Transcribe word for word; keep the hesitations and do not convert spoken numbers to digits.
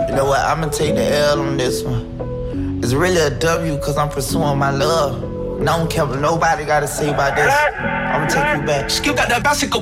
You know what? I'ma take the L on this one. It's really a W because I'm pursuing my love. And I don't care what nobody gotta say about this. I'ma take you back. Skip got that bicycle.